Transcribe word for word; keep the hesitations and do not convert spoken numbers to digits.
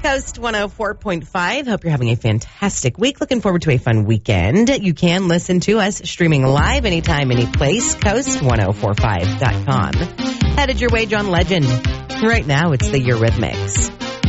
Coast one oh four point five. Hope you're having a fantastic week. Looking forward to a fun weekend. You can listen to us streaming live anytime, any place. coast ten forty-five dot com. Headed your way, John Legend. Right now, it's the Eurythmics.